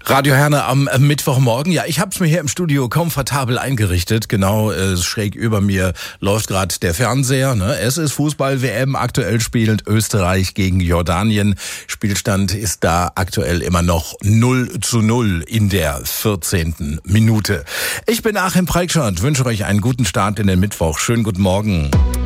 Radio Herne am Mittwochmorgen. Ja, ich habe es mir hier im Studio komfortabel eingerichtet. Genau, schräg über mir läuft gerade der Fernseher. Ne? Es ist Fußball-WM. Aktuell spielt Österreich gegen Jordanien. Spielstand ist da aktuell immer noch 0:0 in der 14. Minute. Ich bin Achim Preikschat, wünsche euch einen guten Start in den Mittwoch. Schönen guten Morgen.